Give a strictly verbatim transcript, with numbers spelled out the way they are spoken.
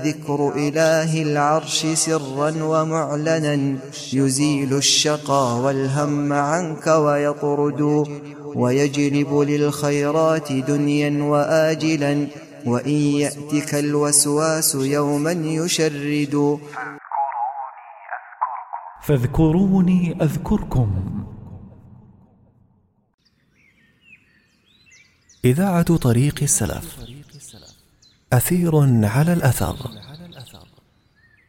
ذكر إله العرش سرا ومعلنا، يزيل الشقى والهم عنك ويطرد، ويجلب للخيرات دنيا وآجلا، وإن يأتك الوسواس يوما يشرد. فاذكروني أذكركم. إذاعة طريق السلف، أثير على الأثر.